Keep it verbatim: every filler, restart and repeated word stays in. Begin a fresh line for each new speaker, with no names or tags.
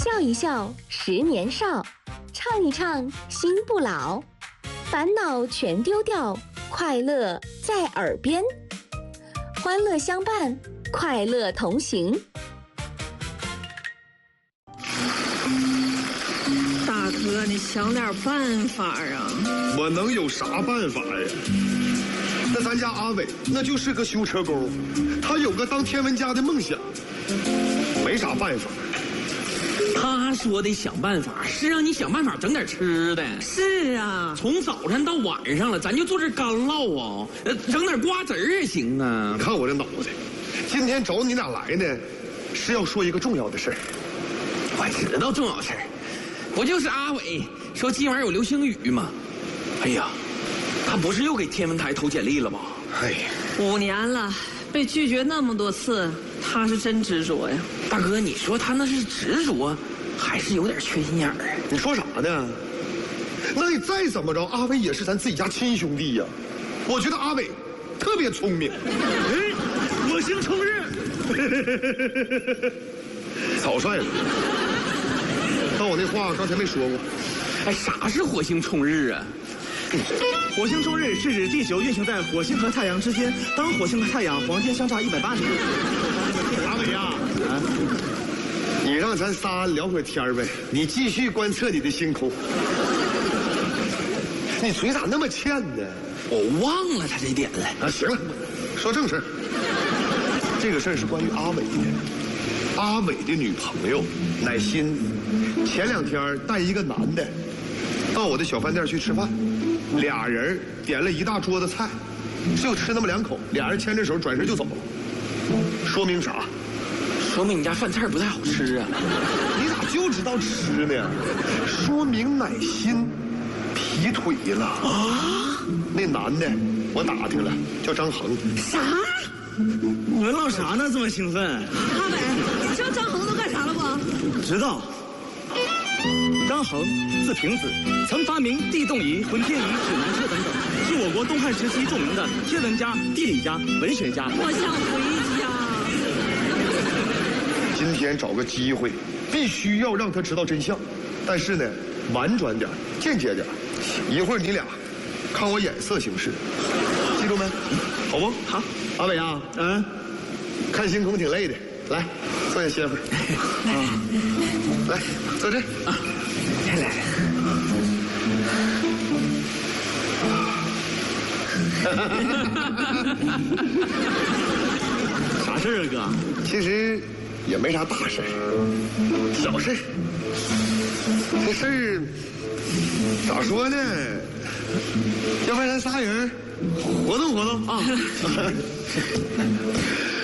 笑一笑，十年少；唱一唱，心不老。烦恼全丢掉，快乐在耳边。欢乐相伴，快乐同行。
大哥，你想点办法啊！
我能有啥办法呀？那咱家阿伟那就是个修车工，他有个当天文家的梦想，没啥办法。
他说的想办法是让你想办法整点吃的。
是啊，
从早上到晚上了，咱就坐这干唠啊，呃，整点瓜子儿也行啊。
你看我这脑袋，今天找你俩来呢，是要说一个重要的事儿。
我知道重要事儿，不就是阿伟说今晚有流星雨吗？哎呀，他不是又给天文台投简历了吗？
哎呀，
五年了，被拒绝那么多次，他是真执着呀。
大哥，你说他那是执着，还是有点缺心眼儿啊？
你说啥呢？那你再怎么着，阿伟也是咱自己家亲兄弟呀。我觉得阿伟特别聪明。
哎，火星冲日，
草率了。但我那话刚才没说过。
哎，啥是火星冲日啊？
火星冲日是指地球运行在火星和太阳之间，当火星和太阳黄金相差一百八十度。
阿伟呀，啊，你让咱仨聊会儿天呗，你继续观测你的星空。你嘴咋那么欠呢？
我忘了他这点了。
啊，行了，说正事儿。这个事儿是关于阿伟的。阿伟的女朋友乃馨，前两天带一个男的到我的小饭店去吃饭，俩人点了一大桌子菜，就吃那么两口，俩人牵着手转身就走了。说明啥？
说明你家饭菜不太好吃啊！
你咋就知道吃呢？说明乃馨劈腿了啊！那男的我打听了，叫张恒。
啥？
你们唠啥呢？这么兴奋？
阿伟，你知道张恒都干啥了不？
知道。张衡，字平子，曾发明地动仪、浑天仪、指南车等等，是我国东汉时期著名的天文家、地理家、文学家。
我想回家。
今天找个机会，必须要让他知道真相，但是呢，婉转点，间接点。一会儿你俩看我眼色行事，记住没？好不好？阿伟啊，嗯，看星空挺累的，来坐下歇会儿。啊，来坐这啊，
来来。
啥事儿啊，哥？
其实也没啥大事儿，小事儿。这事儿咋说呢？要不然咱仨人活动活动啊！